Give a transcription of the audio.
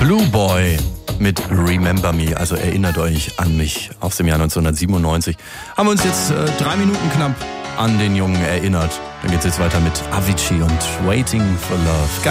Blue Boy mit Remember Me, also erinnert euch an mich aus dem Jahr 1997. Haben wir uns jetzt 3 Minuten knapp an den Jungen erinnert. Dann geht's jetzt weiter mit Avicii und Waiting for Love. Geil.